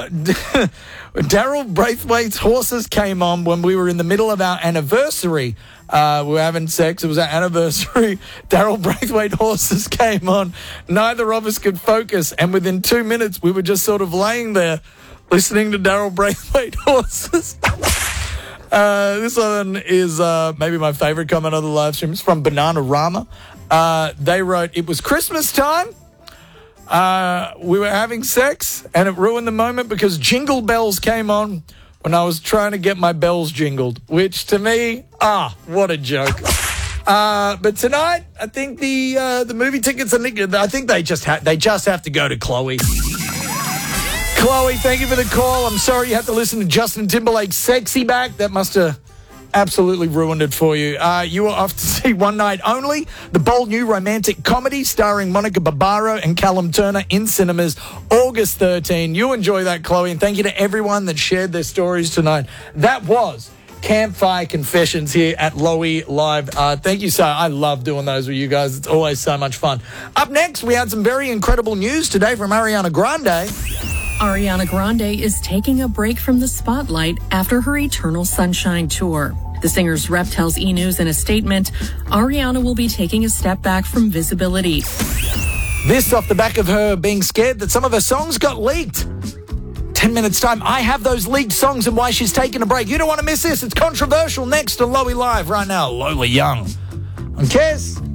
Daryl Braithwaite's horses came on when we were in the middle of our anniversary. We were having sex. It was our anniversary. Daryl Braithwaite horses came on. Neither of us could focus. And within 2 minutes, we were just sort of laying there listening to Daryl Braithwaite horses. This one is maybe my favorite comment on the live stream. It's from Bananarama. They wrote, it was Christmas time. We were having sex and it ruined the moment because Jingle Bells came on when I was trying to get my bells jingled, which to me, what a joke. But tonight, I think the movie tickets are, I think they just have to go to Chloe. Chloe, thank you for the call. I'm sorry you have to listen to Justin Timberlake's Sexy Back. That must have absolutely ruined it for you. You were off to see One Night Only, the bold new romantic comedy starring Monica Barbaro and Callum Turner in cinemas August 13. You enjoy that, Chloe, and thank you to everyone that shared their stories tonight. That was Campfire Confessions here at Lowy Live. Thank you, sir. I love doing those with you guys. It's always so much fun. Up next, we had some very incredible news today from Ariana Grande. Ariana Grande is taking a break from the spotlight after her Eternal Sunshine tour. The singer's rep tells E! News in a statement, Ariana will be taking a step back from visibility. This off the back of her being scared that some of her songs got leaked. 10 minutes time, I have those leaked songs and why she's taking a break. You don't want to miss this. It's controversial next to Lowy Live right now. Lola Young on Kes.